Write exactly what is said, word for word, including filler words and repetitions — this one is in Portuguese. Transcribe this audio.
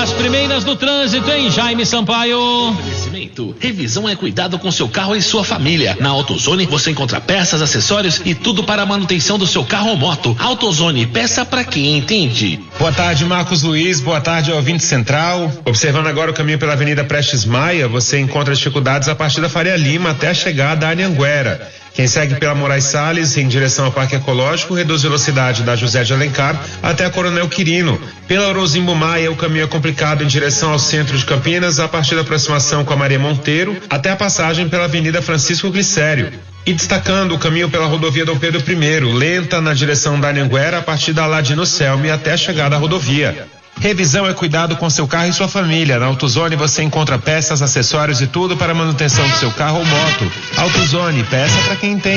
As primeiras do trânsito em Jaime Sampaio. Oferecimento. Revisão é cuidado com seu carro e sua família. Na AutoZone você encontra peças, acessórios e tudo para a manutenção do seu carro ou moto. AutoZone, peça para quem entende. Boa tarde, Marcos Luiz. Boa tarde, ouvinte central. Observando agora o caminho pela Avenida Prestes Maia, você encontra dificuldades a partir da Faria Lima até a chegada à Anhanguera. Quem segue pela Moraes Salles em direção ao Parque Ecológico reduz velocidade da José de Alencar até a Coronel Quirino. Pela Orozimbo Maia o caminho é complicado em direção ao centro de Campinas a partir da aproximação com a Maria Monteiro até a passagem pela Avenida Francisco Glicério. E destacando o caminho pela rodovia Dom Pedro I, lenta na direção da Anhanguera a partir da Ladino Selmi até a chegada à rodovia. Revisão é cuidado com seu carro e sua família. Na AutoZone você encontra peças, acessórios e tudo para a manutenção do seu carro ou moto. AutoZone, peça para quem tem.